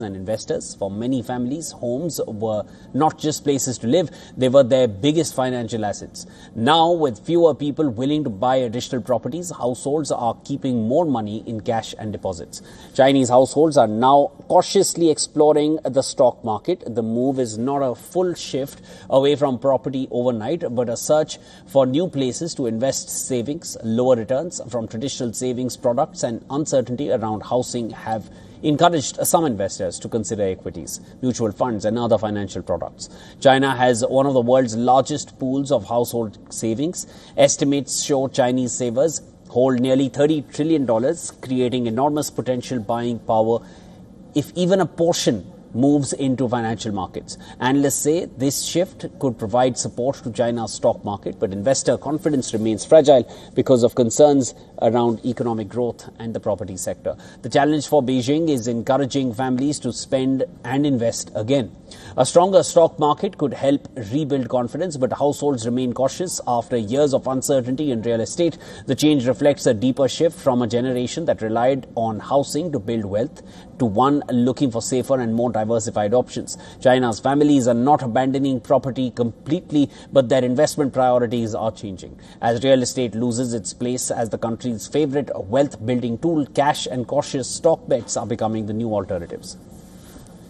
and investors. For many families, homes were not just places to live, they were their biggest financial assets. Now, with fewer people willing to buy additional properties, households are keeping more money in cash and deposits. Chinese households are now cautiously exploring the stock market. The move is not a full shift away from property overnight, but a search for new places to invest savings. Lower returns from traditional savings products and uncertainty around housing have encouraged some investors to consider equities, mutual funds and other financial products. China has one of the world's largest pools of household savings. Estimates show Chinese savers hold nearly $30 trillion, creating enormous potential buying power if even a portion moves into financial markets. Analysts say this shift could provide support to China's stock market, but investor confidence remains fragile because of concerns around economic growth and the property sector. The challenge for Beijing is encouraging families to spend and invest again. A stronger stock market could help rebuild confidence, but households remain cautious after years of uncertainty in real estate. The change reflects a deeper shift from a generation that relied on housing to build wealth to one looking for safer and more diversified options. China's families are not abandoning property completely, but their investment priorities are changing. As real estate loses its place as the country's favorite wealth-building tool, cash and cautious stock bets are becoming the new alternatives.